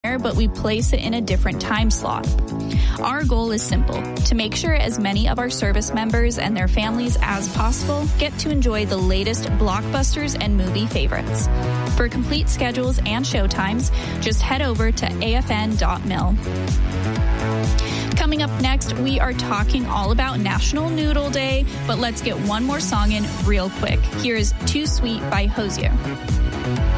but we place it in a different time slot. Our goal is simple, to make sure as many of our service members and their families as possible get to enjoy the latest blockbusters and movie favorites. For complete schedules and showtimes, just head over to afn.mil. Coming up next, we are talking all about National Noodle Day, but let's get one more song in real quick. Here is Too Sweet by Hozier.